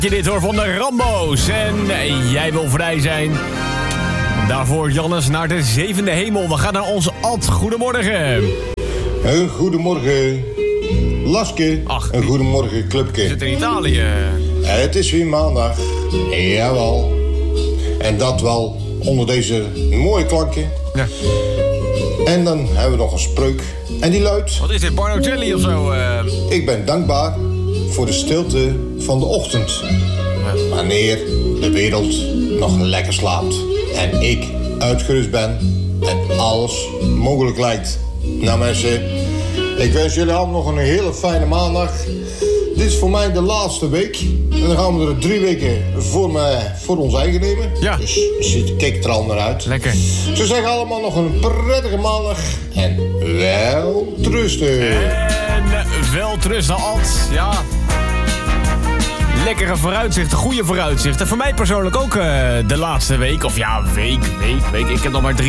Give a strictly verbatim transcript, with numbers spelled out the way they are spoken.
Je dit hoor van de Rambo's. En jij wil vrij zijn. Daarvoor Jannes naar de zevende hemel. We gaan naar onze Ad. Goedemorgen. Een goedemorgen. Laske. Ach, een goedemorgen, clubke. We zitten in Italië. Het is weer maandag. Jawel. En dat wel onder deze mooie klanken. Ja. En dan hebben we nog een spreuk. En die luidt... Wat is dit, Barnocelli of zo? Uh... Ik ben dankbaar voor de stilte van de ochtend. Ja. Wanneer de wereld nog lekker slaapt. En ik uitgerust ben. En alles mogelijk lijkt. Nou mensen, ik wens jullie allemaal nog een hele fijne maandag. Dit is voor mij de laatste week. En dan gaan we er drie weken voor, me, voor ons eigen nemen. Ja. Dus zit, kijk er al naar uit. Lekker. Ze zeggen allemaal nog een prettige maandag. En wel trusten. En wel trusten, Ad. Ja. Lekkere vooruitzichten, goede vooruitzichten. Voor mij persoonlijk ook uh, de laatste week. Of ja, week, week, week. Ik heb nog maar drie